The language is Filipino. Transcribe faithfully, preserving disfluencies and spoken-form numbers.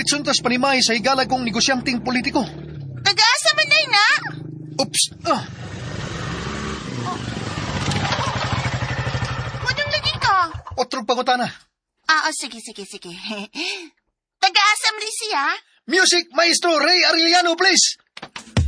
diretsuntas panimay sa higala kong negosyanteng politiko. Taga-asa man day na? Oops! Ah! Wadong lagi ka. Otrong pangutana. Ah, oh, sige, sige, sige. Taga-asa man rin siya? Music Maestro Ray Arellano, please!